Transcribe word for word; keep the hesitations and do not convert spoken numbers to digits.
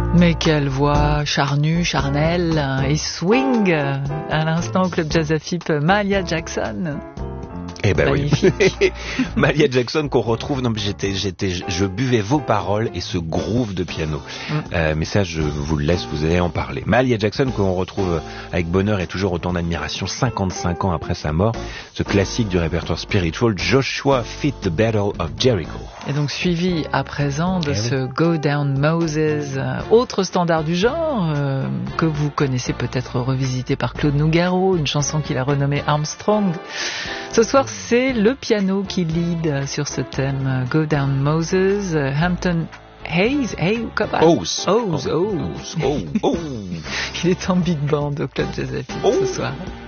Mais quelle voix charnue, charnelle et swing à l'instant au Club Jazz Afip, Mahalia Jackson. Eh ben Magnifique. oui. Mahalia Jackson qu'on retrouve. Non, mais j'étais, j'étais, je buvais vos paroles et ce groove de piano. Mm. Euh, mais ça, je vous le laisse, vous allez en parler. Mahalia Jackson qu'on retrouve avec bonheur et toujours autant d'admiration, cinquante-cinq ans après sa mort. Ce classique du répertoire spiritual, Joshua Fit the Battle of Jericho. Et donc suivi à présent de eh ce oui. Go Down Moses, euh, autre standard du genre euh, que vous connaissez peut-être revisité par Claude Nougaro, une chanson qu'il a renommée Armstrong. Ce soir, c'est le piano qui lead sur ce thème, Go Down Moses, Hampton Hayes, hey, comment Hose. Hose, Oh, oh, oh. Il est en big band au Club Jazz Afip Oh. ce soir.